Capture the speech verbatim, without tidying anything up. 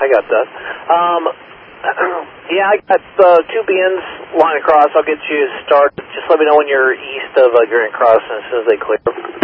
I got that. Um, yeah, I got uh, two beans line across. I'll get you started. Just let me know when you're east of uh, Grand Crossing as soon as they clear.